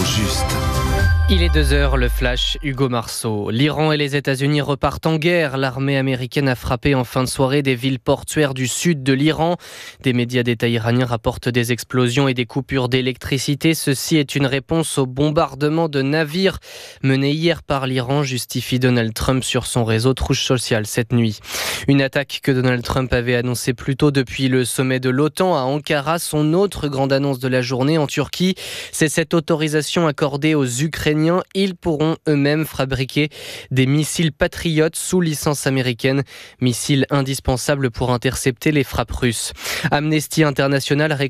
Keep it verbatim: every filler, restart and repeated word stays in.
juste. Il est deux heures, le flash, Hugo Marceau. L'Iran et les États-Unis repartent en guerre. L'armée américaine a frappé en fin de soirée des villes portuaires du sud de l'Iran. Des médias d'État iraniens rapportent des explosions et des coupures d'électricité. Ceci est une réponse au bombardement de navires mené hier par l'Iran, justifie Donald Trump sur son réseau Truth Social cette nuit. Une attaque que Donald Trump avait annoncée plus tôt depuis le sommet de l'OTAN à Ankara. Son autre grande annonce de la journée en Turquie, c'est cette autorisation accordée aux Ukrainiens. Ils pourront eux-mêmes fabriquer des missiles patriotes sous licence américaine, missiles indispensables pour intercepter les frappes russes. Amnesty International réclame